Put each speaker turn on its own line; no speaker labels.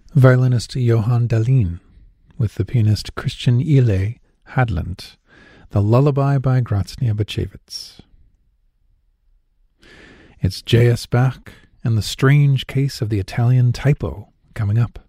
violinist Johan Dahlin with the pianist Christian Ile Hadland, The Lullaby by Graznia Bachevitz. It's J.S. Bach and The Strange Case of the Italian Typo coming up.